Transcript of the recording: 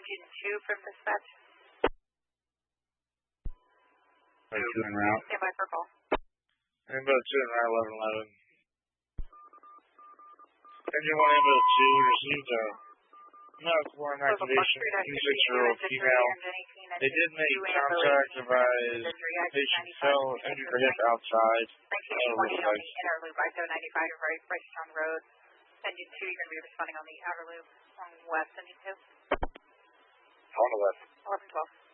Engine 2 from dispatch. Are you en route? Stand by for call. Ambulance 2 en route 1111. Engine 1 Ambulance 2 received a medical warrant activation, 26-year-old female. They did make contact, advised patient fell injured her hip outside. 1920 on the inner loop, I-95 to right, Brycetown Road. Engine 2, you're going to be responding on the outer loop on west, engine 2. On the left. 1112.